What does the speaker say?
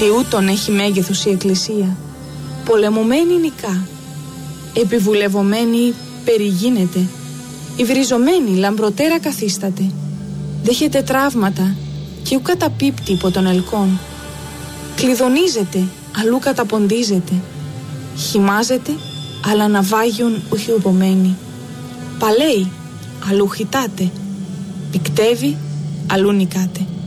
Τι ούτων έχει μέγεθος η εκκλησία, πολεμωμένη νικά, επιβουλευωμένη περιγίνεται, υβριζωμένη λαμπροτέρα καθίσταται, δέχεται τραύματα και ου καταπίπτει υπό των ελκών, κλειδονίζεται αλλού καταποντίζεται, χυμάζεται αλλά ναυάγιον ουχι υπομένει, παλέει αλλού χυτάται, πικτεύει αλλού νικάται.